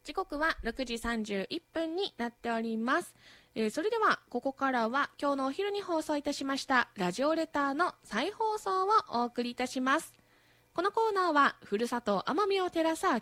時刻は6時31分になっております。それではここからは今日のお昼に放送いたしましたラジオレターの再放送をお送りいたします。このコーナーはふるさと奄美を照らす明